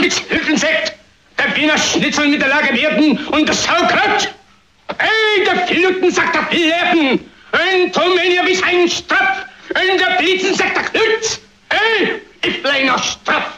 mit Hüttensekt, der Wiener Schnitzel mit der Lagerwerden und das Sauerkraut. Ey, der Filuten sagt der Fillärten, ein Tomenia wie sein Straff, und der Blitzen sagt der Knütz. Ey, ich bleib noch straff.